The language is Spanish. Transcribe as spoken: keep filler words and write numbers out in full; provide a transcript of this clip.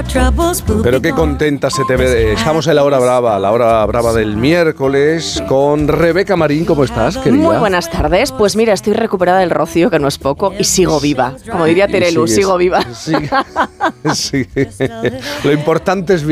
Pero qué contenta se te ve. Estamos en la hora brava, la hora brava del miércoles con Rebeca Marín. ¿Cómo estás, querida? Muy buenas tardes. Pues mira, estoy recuperada del rocío, que no es poco, y sigo viva. Como diría Terelu, sigo viva. Sí, sí. Lo importante es